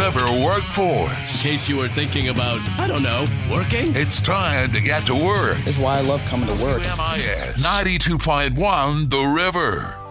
River workforce. In case you were thinking about, I don't know, working? It's time to get to work. Is why I love coming to work. WMIS 92.1 The River.